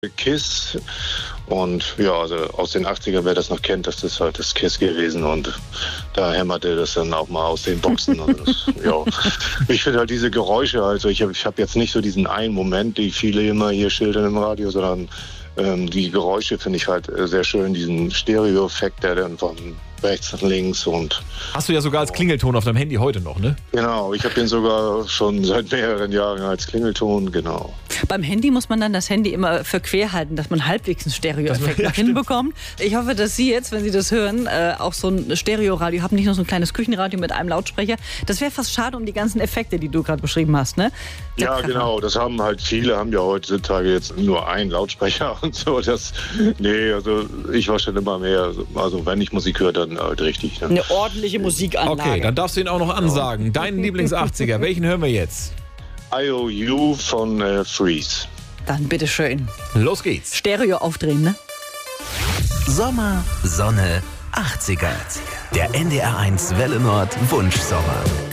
KISS und ja, also aus den 80ern, wer das noch kennt, das ist halt das KISS gewesen und da hämmerte das dann auch mal aus den Boxen. Und das, ja. Ich finde halt diese Geräusche, also ich hab jetzt nicht so diesen einen Moment, die viele immer hier schildern im Radio, sondern die Geräusche finde ich halt sehr schön, diesen Stereo-Effekt, der dann von rechts nach links und... Hast du ja sogar als Klingelton auf deinem Handy heute noch, ne? Genau, ich habe den sogar schon seit mehreren Jahren als Klingelton, genau. Beim Handy muss man dann das Handy immer für quer halten, dass man halbwegs einen Stereo-Effekt noch hinbekommt. Ich hoffe, dass Sie jetzt, wenn Sie das hören, auch so ein Stereo-Radio haben, nicht nur so ein kleines Küchenradio mit einem Lautsprecher. Das wäre fast schade um die ganzen Effekte, die du gerade beschrieben hast, ne? Ja, genau, das haben halt viele, haben ja heutzutage jetzt nur einen Lautsprecher und so. Nee, also ich war schon immer mehr, also wenn ich Musik höre, dann halt richtig. Ne? Eine ordentliche Musikanlage. Okay, dann darfst du ihn auch noch ansagen. Deinen Lieblings-80er, welchen hören wir jetzt? IOU von Freeze. Dann bitteschön. Los geht's. Stereo aufdrehen, ne? Sommer, Sonne, 80er. Der NDR1 Welle Nord Wunschsommer.